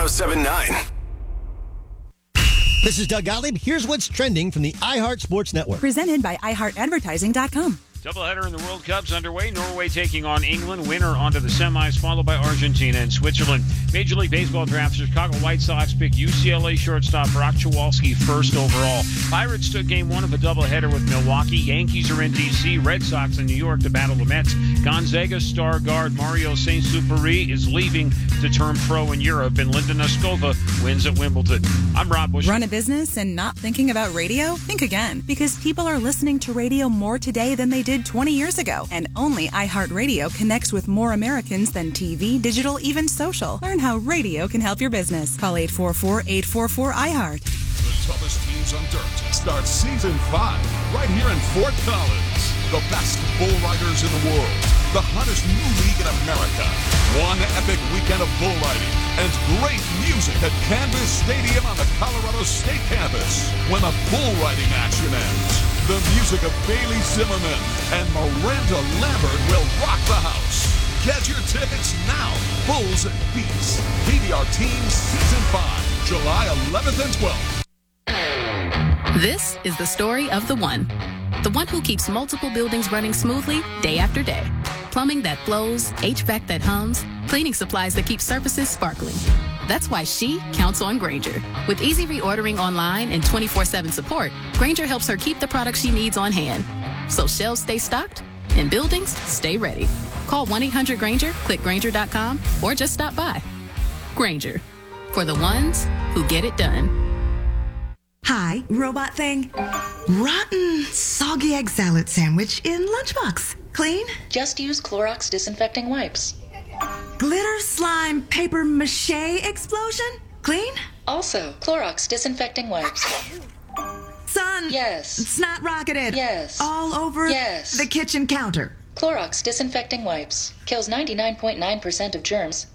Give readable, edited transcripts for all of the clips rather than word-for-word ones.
107.9. This is Doug Gottlieb. Here's what's trending from the iHeart Sports Network. Presented by iHeartAdvertising.com. Doubleheader in the World Cup's underway. Norway taking on England. Winner onto the semis, followed by Argentina and Switzerland. Major League Baseball draft. Chicago White Sox pick UCLA shortstop Brock Chwalski first overall. Pirates took game one of a doubleheader with Milwaukee. Yankees are in D.C. Red Sox in New York to battle the Mets. Gonzaga star guard Mario Saint-Superi is leaving to turn pro in Europe. And Linda Noskova wins at Wimbledon. I'm Rob Bush. Run a business and not thinking about radio? Think again, because people are listening to radio more today than they did 20 years ago. And only iHeartRadio connects with more Americans than TV, digital, even social. Learn how radio can help your business. Call 844-844-iHeart. The toughest teams on dirt starts season 5 right here in Fort Collins. The best bull riders in the world. The hottest new league in America. One epic weekend of bull riding and great music at Canvas Stadium on the Colorado State campus. When the bull riding action ends, the music of Bailey Zimmerman and Miranda Lambert will rock the house. Get your tickets now. Bulls and Beats. PBR Teams Season 5, July 11th and 12th. This is the story of the one. The one who keeps multiple buildings running smoothly day after day. Plumbing that flows, HVAC that hums, cleaning supplies that keep surfaces sparkling. That's why she counts on Grainger. With easy reordering online and 24/7 support, Grainger helps her keep the products she needs on hand. So shelves stay stocked and buildings stay ready. Call 1-800-GRAINGER, click Grainger.com, or just stop by. Grainger, for the ones who get it done. Hi, robot thing. Rotten, soggy egg salad sandwich in lunchbox. Clean? Just use Clorox disinfecting wipes. Glitter slime paper mache explosion? Clean? Also, Clorox disinfecting wipes. Son. Yes. Snot rocketed. Yes. All over yes. the kitchen counter. Clorox disinfecting wipes. Kills 99.9% of germs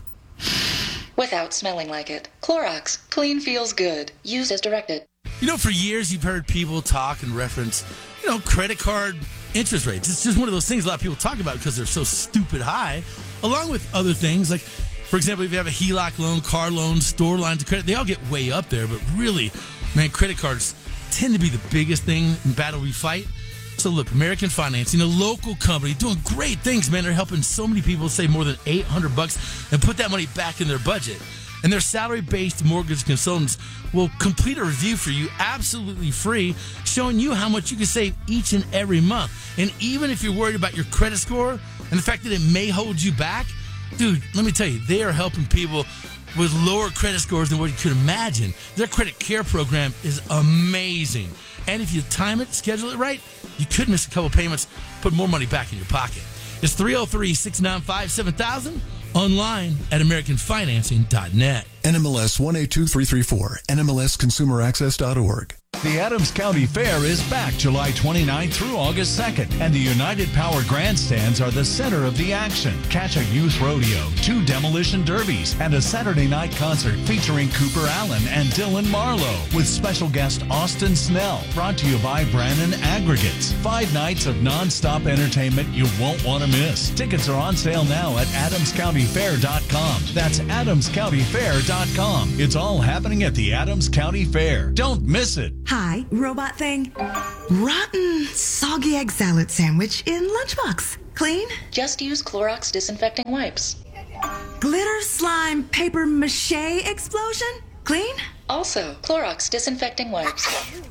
without smelling like it. Clorox. Clean feels good. Use as directed. You know, for years you've heard people talk and reference, credit card interest rates. It's just one of those things a lot of people talk about because they're so stupid high, along with other things like, for example, if you have a HELOC loan, car loan, store lines of credit, they all get way up there. But really, man, credit cards tend to be the biggest thing in battle we fight. So look, American Financing, a local company doing great things, man. They're helping so many people save more than $800 and put that money back in their budget. And their salary-based mortgage consultants will complete a review for you absolutely free, showing you how much you can save each and every month. And even if you're worried about your credit score and the fact that it may hold you back, dude, let me tell you, they are helping people with lower credit scores than what you could imagine. Their credit care program is amazing. And if you time it, schedule it right, you could miss a couple payments, put more money back in your pocket. It's 303-695-7000, online at AmericanFinancing.net. NMLS 182334, NMLSConsumerAccess.org. The Adams County Fair is back July 29th through August 2nd, and the United Power Grandstands are the center of the action. Catch a youth rodeo, 2 demolition derbies, and a Saturday night concert featuring Cooper Allen and Dylan Marlowe, with special guest Austin Snell, brought to you by Brannan Aggregates. 5 nights of non-stop entertainment you won't want to miss. Tickets are on sale now at AdamsCountyFair.com. That's AdamsCountyFair.com. It's all happening at the Adams County Fair. Don't miss it. Hi, robot thing. Rotten, soggy egg salad sandwich in lunchbox. Clean? Just use Clorox disinfecting wipes. Glitter slime paper mache explosion? Clean? Also, Clorox disinfecting wipes.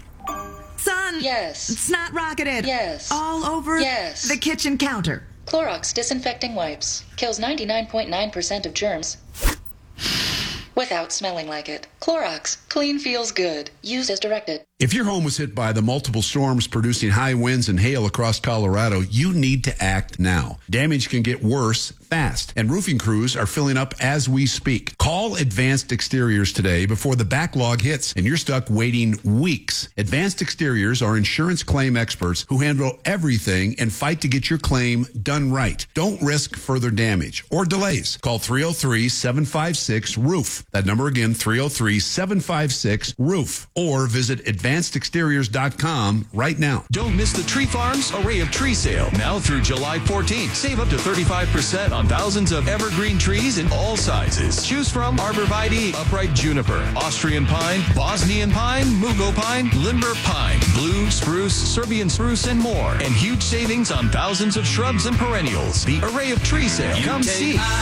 Son. Yes. Snot rocketed. Yes. All over yes. the kitchen counter. Clorox disinfecting wipes. Kills 99.9% of germs without smelling like it. Clorox. Clean feels good. Use as directed. If your home was hit by the multiple storms producing high winds and hail across Colorado, you need to act now. Damage can get worse fast, and roofing crews are filling up as we speak. Call Advanced Exteriors today before the backlog hits and you're stuck waiting weeks. Advanced Exteriors are insurance claim experts who handle everything and fight to get your claim done right. Don't risk further damage or delays. Call 303-756-ROOF. That number again, 303-756-ROOF. Or visit AdvancedExteriors.com right now. Don't miss the Tree Farms Array of Tree Sale. Now through July 14th. Save up to 35% on on thousands of evergreen trees in all sizes. Choose from Arborvitae, upright juniper, Austrian pine, Bosnian pine, Mugo pine, limber pine, blue, spruce, Serbian spruce, and more. And huge savings on thousands of shrubs and perennials. The Array of Tree Sale. Come see.